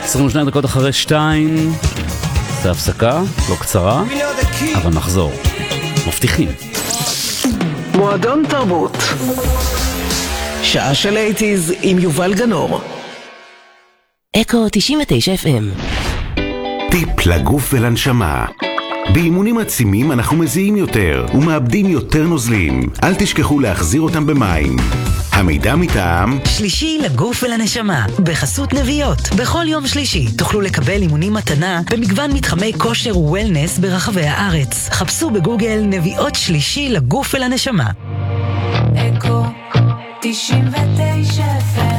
22 דקות אחרי 2. זה הפסקה, לא קצרה, אבל נחזור. מבטיחים. מועדון תרבות. שעה של 80s עם יובל גנור. אקו 99 FM. טיפ לגוף ולנשמה. באימונים עצימים אנחנו מזיעים יותר ומאבדים יותר נוזלים. אל תשכחו להחזיר אותם במים. המידע מטעם שלישי לגוף ולנשמה, בחסות נביעות. בכל יום שלישי תוכלו לקבל אימונים מתנה במגוון מתחמי כושר ווולנס ברחבי הארץ. חפשו בגוגל נביעות שלישי לגוף ולנשמה. אקו 99 FM.